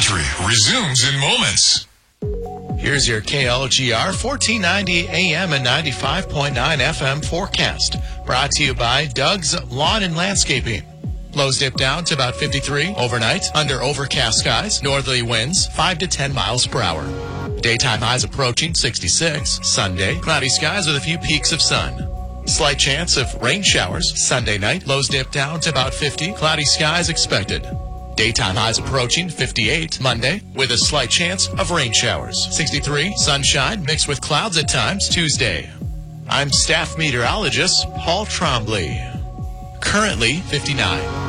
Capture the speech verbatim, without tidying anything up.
Country resumes in moments. Here's your K L G R fourteen ninety A M and ninety-five point nine F M forecast. Brought to you by Doug's Lawn and Landscaping. Lows dip down to about fifty-three overnight under overcast skies. Northerly winds five to ten miles per hour. Daytime highs approaching sixty-six. Sunday, cloudy skies with a few peaks of sun. Slight chance of rain showers. Sunday night, lows dip down to about fifty. Cloudy skies expected. Daytime highs approaching fifty-eight Monday with a slight chance of rain showers. sixty-three, sunshine mixed with clouds at times Tuesday. I'm staff meteorologist Paul Trombley. Currently fifty-nine.